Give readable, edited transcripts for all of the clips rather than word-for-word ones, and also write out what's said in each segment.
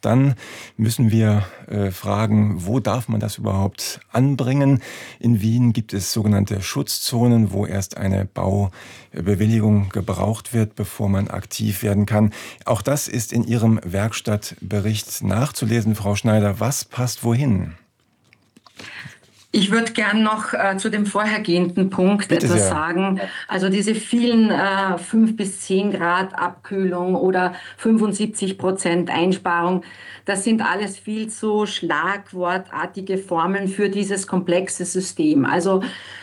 dann müssen wir fragen, wo darf man das überhaupt anbringen? In Wien gibt es sogenannte Schutzzonen, wo erst eine Baubewilligung gebraucht wird, bevor man aktiv werden kann. Auch das ist in Ihrem Werkstattbericht nachzulesen, Frau Schneider. Was passt wohin? Ich würde gern noch zu dem vorhergehenden Punkt Bitte etwas sehr. sagen. Also diese vielen 5 bis 10 Grad Abkühlung oder 75% Einsparung, das sind alles viel zu schlagwortartige Formeln für dieses komplexe System. Also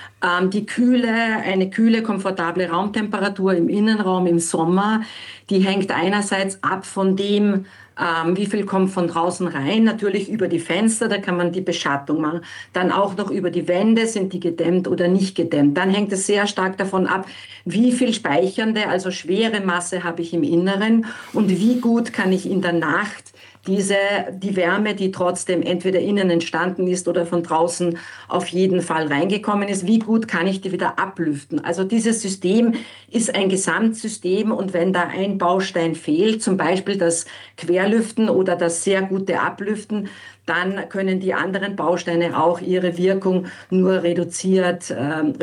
eine kühle, komfortable Raumtemperatur im Innenraum im Sommer, die hängt einerseits ab von dem, wie viel kommt von draußen rein, natürlich über die Fenster, da kann man die Beschattung machen. Dann auch noch über die Wände, sind die gedämmt oder nicht gedämmt. Dann hängt es sehr stark davon ab, wie viel speichernde, also schwere Masse habe ich im Inneren und wie gut kann ich in der Nacht die Wärme, die trotzdem entweder innen entstanden ist oder von draußen auf jeden Fall reingekommen ist, wie gut kann ich die wieder ablüften? Also dieses System ist ein Gesamtsystem und wenn da ein Baustein fehlt, zum Beispiel das Querlüften oder das sehr gute Ablüften, dann können die anderen Bausteine auch ihre Wirkung nur reduziert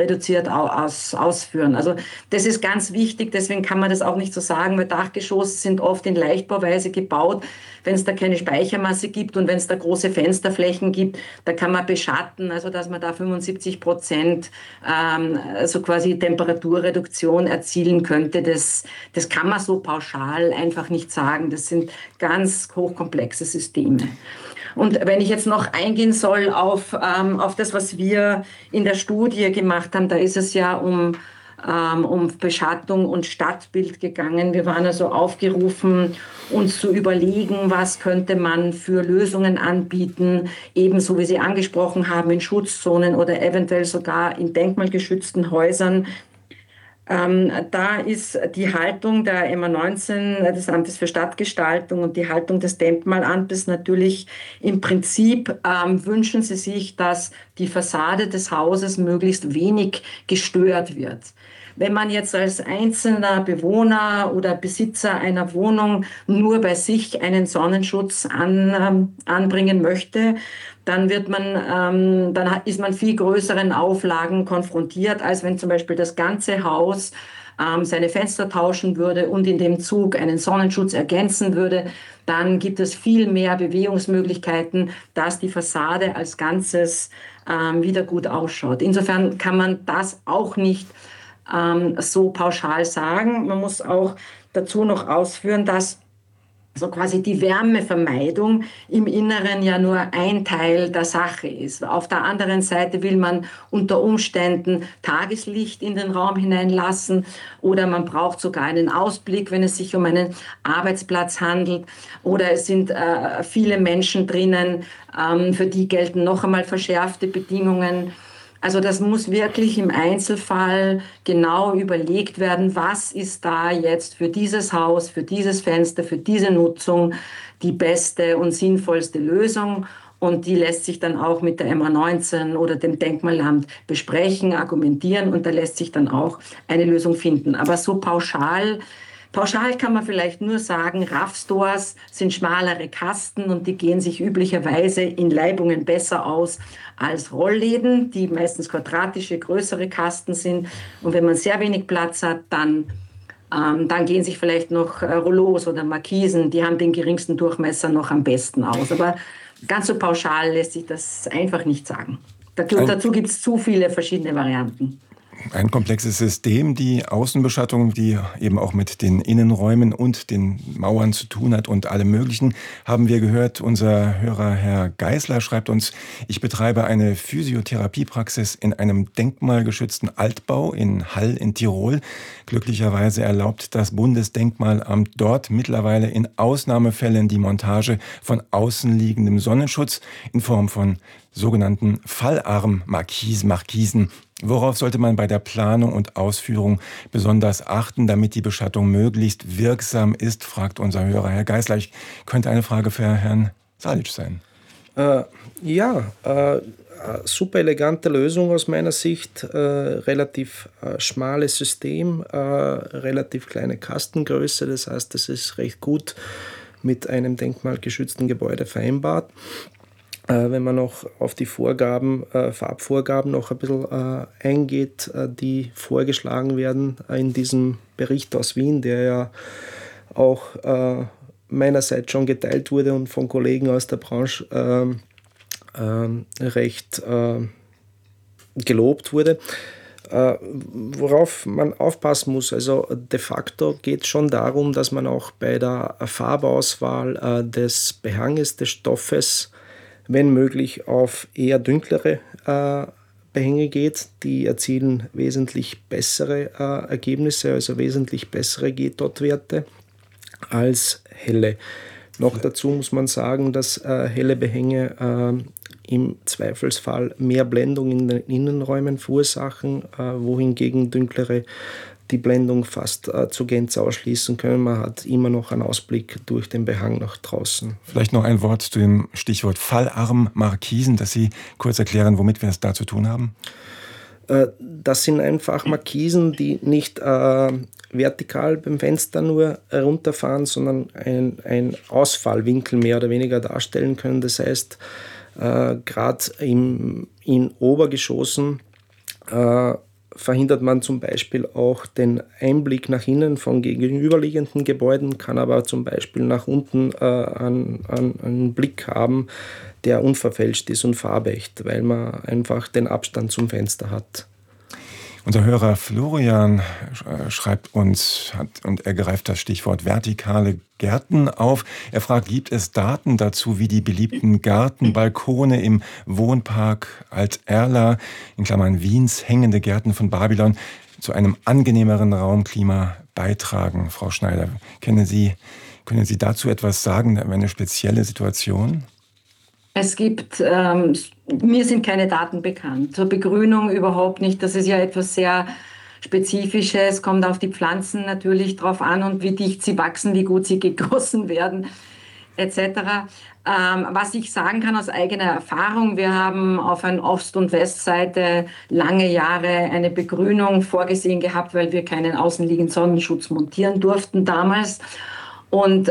ausführen. Also das ist ganz wichtig, deswegen kann man das auch nicht so sagen, weil Dachgeschosse sind oft in Leichtbauweise gebaut. Wenn es da keine Speichermasse gibt und wenn es da große Fensterflächen gibt, da kann man beschatten, also dass man da 75% so quasi Temperaturreduktion erzielen könnte. Das kann man so pauschal einfach nicht sagen. Das sind ganz hochkomplexe Systeme. Und wenn ich jetzt noch eingehen soll auf das, was wir in der Studie gemacht haben, da ist es ja um Beschattung und Stadtbild gegangen. Wir waren also aufgerufen, uns zu überlegen, was könnte man für Lösungen anbieten, ebenso wie Sie angesprochen haben, in Schutzzonen oder eventuell sogar in denkmalgeschützten Häusern. Da ist die Haltung der MA19, des Amtes für Stadtgestaltung und die Haltung des Denkmalamtes natürlich im Prinzip wünschen sie sich, dass die Fassade des Hauses möglichst wenig gestört wird. Wenn man jetzt als einzelner Bewohner oder Besitzer einer Wohnung nur bei sich einen Sonnenschutz anbringen möchte, dann ist man viel größeren Auflagen konfrontiert, als wenn zum Beispiel das ganze Haus seine Fenster tauschen würde und in dem Zug einen Sonnenschutz ergänzen würde. Dann gibt es viel mehr Bewegungsmöglichkeiten, dass die Fassade als Ganzes wieder gut ausschaut. Insofern kann man das auch nicht so pauschal sagen. Man muss auch dazu noch ausführen, dass so quasi die Wärmevermeidung im Inneren ja nur ein Teil der Sache ist. Auf der anderen Seite will man unter Umständen Tageslicht in den Raum hineinlassen oder man braucht sogar einen Ausblick, wenn es sich um einen Arbeitsplatz handelt. Oder es sind viele Menschen drinnen, für die gelten noch einmal verschärfte Bedingungen. Also das muss wirklich im Einzelfall genau überlegt werden, was ist da jetzt für dieses Haus, für dieses Fenster, für diese Nutzung die beste und sinnvollste Lösung. Und die lässt sich dann auch mit der MA19 oder dem Denkmalamt besprechen, argumentieren und da lässt sich dann auch eine Lösung finden. Aber so pauschal kann man vielleicht nur sagen, RAF-Stores sind schmalere Kasten und die gehen sich üblicherweise in Leibungen besser aus als Rollläden, die meistens quadratische, größere Kasten sind. Und wenn man sehr wenig Platz hat, dann gehen sich vielleicht noch Rouleaus oder Markisen, die haben den geringsten Durchmesser noch am besten aus. Aber ganz so pauschal lässt sich das einfach nicht sagen. Dazu gibt es zu viele verschiedene Varianten. Ein komplexes System, die Außenbeschattung, die eben auch mit den Innenräumen und den Mauern zu tun hat und allem Möglichen, haben wir gehört. Unser Hörer Herr Geisler schreibt uns, ich betreibe eine Physiotherapiepraxis in einem denkmalgeschützten Altbau in Hall in Tirol. Glücklicherweise erlaubt das Bundesdenkmalamt dort mittlerweile in Ausnahmefällen die Montage von außenliegendem Sonnenschutz in Form von sogenannten Fallarm-Markisen. Worauf sollte man bei der Planung und Ausführung besonders achten, damit die Beschattung möglichst wirksam ist, fragt unser Hörer Herr Geisler. Könnte eine Frage für Herrn Salic sein. Super elegante Lösung aus meiner Sicht. Relativ schmales System, relativ kleine Kastengröße. Das heißt, es ist recht gut mit einem denkmalgeschützten Gebäude vereinbart. Wenn man noch auf die Farbvorgaben noch ein bisschen eingeht, die vorgeschlagen werden in diesem Bericht aus Wien, der ja auch meinerseits schon geteilt wurde und von Kollegen aus der Branche recht gelobt wurde. Worauf man aufpassen muss, also de facto geht es schon darum, dass man auch bei der Farbauswahl des Behanges des Stoffes, wenn möglich, auf eher dunklere Behänge geht. Die erzielen wesentlich bessere Ergebnisse, also wesentlich bessere G-Dot-Werte als helle. Noch dazu muss man sagen, dass helle Behänge im Zweifelsfall mehr Blendung in den Innenräumen verursachen, wohingegen dunklere die Blendung fast zur Gänze ausschließen können. Man hat immer noch einen Ausblick durch den Behang nach draußen. Vielleicht noch ein Wort zu dem Stichwort fallarm Markisen, dass Sie kurz erklären, womit wir es da zu tun haben. Das sind einfach Markisen, die nicht vertikal beim Fenster nur runterfahren, sondern ein Ausfallwinkel mehr oder weniger darstellen können. Das heißt, gerade in Obergeschossen verhindert man zum Beispiel auch den Einblick nach innen von gegenüberliegenden Gebäuden, kann aber zum Beispiel nach unten einen Blick haben, der unverfälscht ist und farbecht, weil man einfach den Abstand zum Fenster hat. Unser Hörer Florian schreibt uns und er greift das Stichwort vertikale Gärten auf. Er fragt, gibt es Daten dazu, wie die beliebten Gartenbalkone im Wohnpark Alt-Erla, in Klammern Wiens, hängende Gärten von Babylon, zu einem angenehmeren Raumklima beitragen? Frau Schneider, können Sie dazu etwas sagen, eine spezielle Situation? Es gibt, mir sind keine Daten bekannt. Zur Begrünung überhaupt nicht. Das ist ja etwas sehr Spezifisches, kommt auf die Pflanzen natürlich drauf an und wie dicht sie wachsen, wie gut sie gegossen werden, etc. Was ich sagen kann aus eigener Erfahrung, wir haben auf einer Ost- und Westseite lange Jahre eine Begrünung vorgesehen gehabt, weil wir keinen außenliegenden Sonnenschutz montieren durften damals. Und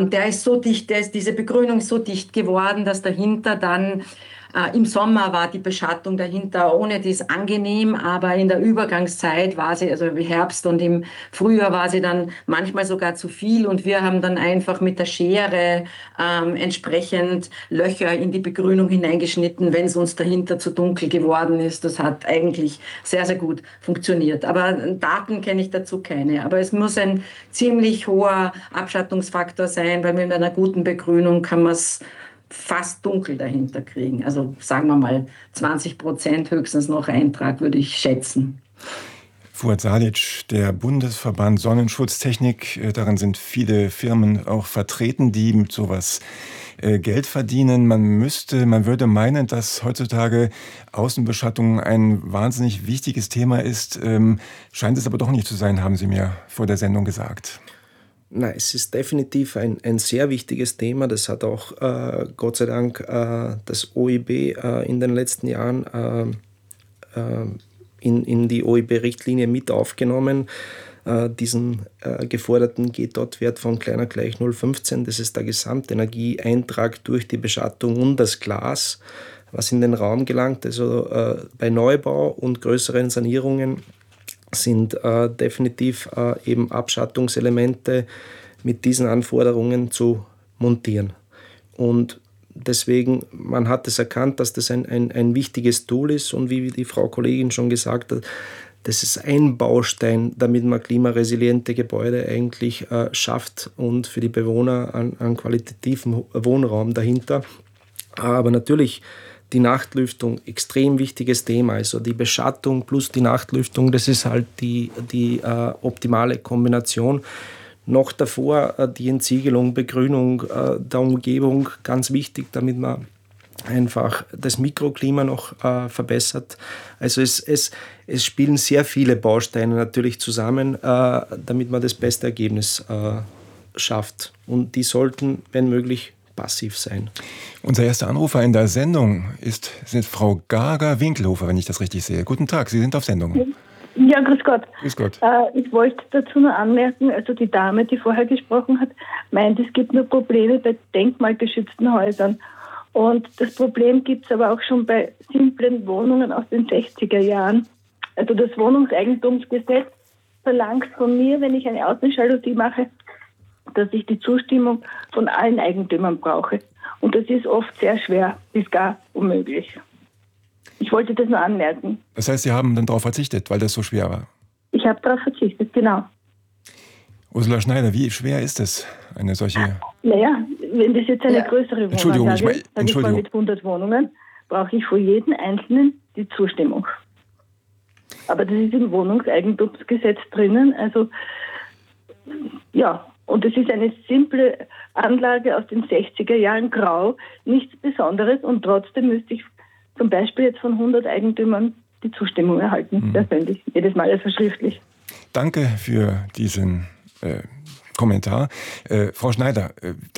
diese Begrünung ist so dicht geworden, dass dahinter dann im Sommer war die Beschattung dahinter ohne dies angenehm, aber in der Übergangszeit war sie, also im Herbst und im Frühjahr war sie dann manchmal sogar zu viel und wir haben dann einfach mit der Schere entsprechend Löcher in die Begrünung hineingeschnitten, wenn es uns dahinter zu dunkel geworden ist. Das hat eigentlich sehr, sehr gut funktioniert. Aber Daten kenne ich dazu keine. Aber es muss ein ziemlich hoher Abschattungsfaktor sein, weil mit einer guten Begrünung kann man es fast dunkel dahinter kriegen. Also sagen wir mal 20% höchstens noch Eintrag, würde ich schätzen. Fuad Salic, der Bundesverband Sonnenschutztechnik, darin sind viele Firmen auch vertreten, die mit sowas Geld verdienen. Man würde meinen, dass heutzutage Außenbeschattung ein wahnsinnig wichtiges Thema ist. Scheint es aber doch nicht zu sein, haben Sie mir vor der Sendung gesagt. Nein, es ist definitiv ein sehr wichtiges Thema. Das hat auch Gott sei Dank das OIB in den letzten Jahren in die OIB-Richtlinie mit aufgenommen. Diesen geforderten G-Dot-Wert von kleiner gleich 0,15. Das ist der Gesamtenergieeintrag durch die Beschattung und das Glas, was in den Raum gelangt. Also bei Neubau und größeren Sanierungen sind definitiv eben Abschattungselemente mit diesen Anforderungen zu montieren. Und deswegen, man hat es erkannt, dass das ein wichtiges Tool ist und wie die Frau Kollegin schon gesagt hat, das ist ein Baustein, damit man klimaresiliente Gebäude eigentlich schafft und für die Bewohner einen qualitativen Wohnraum dahinter. Aber natürlich die Nachtlüftung, extrem wichtiges Thema. Also die Beschattung plus die Nachtlüftung, das ist halt die optimale Kombination. Noch davor die Entsiegelung, Begrünung der Umgebung, ganz wichtig, damit man einfach das Mikroklima noch verbessert. Also es spielen sehr viele Bausteine natürlich zusammen, damit man das beste Ergebnis schafft. Und die sollten, wenn möglich, passiv sein. Unser erster Anrufer in der Sendung sind Frau Gager-Winkelhofer, wenn ich das richtig sehe. Guten Tag, Sie sind auf Sendung. Ja, grüß Gott. Grüß Gott. Ich wollte dazu nur anmerken, also die Dame, die vorher gesprochen hat, meint, es gibt nur Probleme bei denkmalgeschützten Häusern. Und das Problem gibt es aber auch schon bei simplen Wohnungen aus den 60er Jahren. Also das Wohnungseigentumsgesetz verlangt von mir, wenn ich eine Außenjalousie mache, dass ich die Zustimmung von allen Eigentümern brauche. Und das ist oft sehr schwer, bis gar unmöglich. Ich wollte das nur anmerken. Das heißt, Sie haben dann darauf verzichtet, weil das so schwer war? Ich habe darauf verzichtet, genau. Ursula Schneider, wie schwer ist es, eine solche... Naja, wenn das jetzt eine größere Entschuldigung, Wohnanlage ist, sage ich mal mit 100 Wohnungen, brauche ich für jeden Einzelnen die Zustimmung. Aber das ist im Wohnungseigentumsgesetz drinnen. Also, ja, und es ist eine simple Anlage aus den 60er Jahren, grau, nichts Besonderes. Und trotzdem müsste ich zum Beispiel jetzt von 100 Eigentümern die Zustimmung erhalten, persönlich, jedes Mal also schriftlich. Danke für diesen Kommentar. Frau Schneider,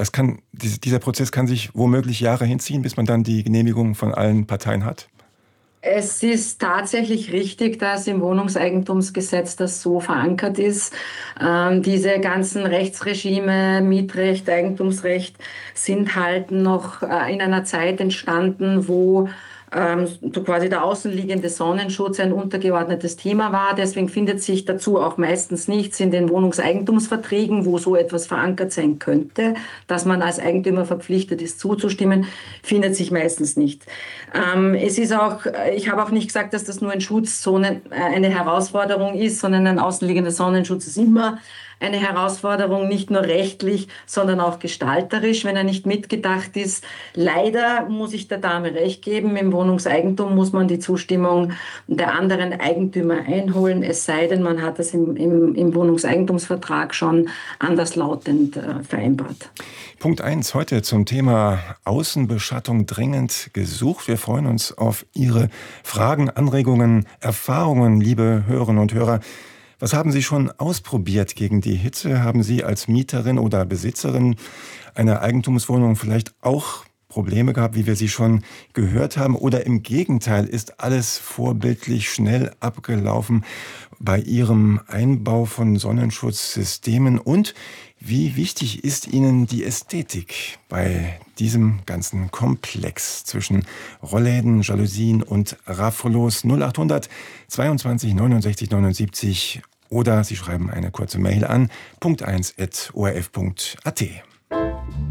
dieser Prozess kann sich womöglich Jahre hinziehen, bis man dann die Genehmigung von allen Parteien hat? Es ist tatsächlich richtig, dass im Wohnungseigentumsgesetz das so verankert ist. Diese ganzen Rechtsregime, Mietrecht, Eigentumsrecht sind halt noch in einer Zeit entstanden, wo so quasi der außenliegende Sonnenschutz ein untergeordnetes Thema war. Deswegen findet sich dazu auch meistens nichts in den Wohnungseigentumsverträgen, wo so etwas verankert sein könnte, dass man als Eigentümer verpflichtet ist, zuzustimmen, findet sich meistens nicht. Es ist auch, ich habe auch nicht gesagt, dass das nur in Schutzzonen eine Herausforderung ist, sondern ein außenliegender Sonnenschutz ist immer eine Herausforderung, nicht nur rechtlich, sondern auch gestalterisch, wenn er nicht mitgedacht ist. Leider muss ich der Dame recht geben, im Wohnungseigentum muss man die Zustimmung der anderen Eigentümer einholen, es sei denn, man hat das im Wohnungseigentumsvertrag schon anderslautend vereinbart. Punkt 1 heute zum Thema Außenbeschattung dringend gesucht. Wir freuen uns auf Ihre Fragen, Anregungen, Erfahrungen, liebe Hörerinnen und Hörer. Was haben Sie schon ausprobiert gegen die Hitze? Haben Sie als Mieterin oder Besitzerin einer Eigentumswohnung vielleicht auch Probleme gehabt, wie wir sie schon gehört haben? Oder im Gegenteil, ist alles vorbildlich schnell abgelaufen bei Ihrem Einbau von Sonnenschutzsystemen? Und wie wichtig ist Ihnen die Ästhetik bei diesem ganzen Komplex zwischen Rollläden, Jalousien und Raffalos? 0800 22 69 79 oder Sie schreiben eine kurze Mail an punkt1@orf.at.